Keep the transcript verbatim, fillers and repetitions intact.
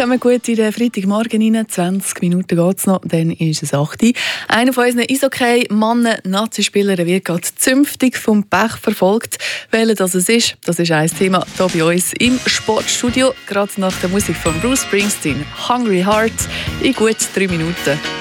kommen gut in den Freitagmorgen rein. zwanzig Minuten geht es noch, dann ist es acht Uhr. Einer von unseren Eishockey-Mannen-Nazi-Spielern wird gerade zünftig vom Pech verfolgt. Welcher das es ist, das ist ein Thema hier bei uns im Sportstudio. Gerade nach der Musik von Bruce Springsteen, «Hungry Heart», in gut drei Minuten.